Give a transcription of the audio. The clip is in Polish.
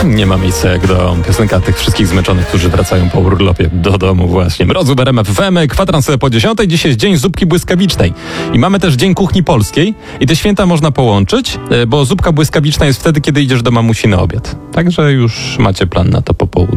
Nie ma miejsca jak do piosenka tych wszystkich zmęczonych, którzy wracają po urlopie do domu właśnie. Mroz Uber MF FM, kwadrans po 10. Dziś jest Dzień Zupki Błyskawicznej. I mamy też Dzień Kuchni Polskiej. I te święta można połączyć, bo zupka błyskawiczna jest wtedy, kiedy idziesz do mamusi na obiad. Także już macie plan na to po południu.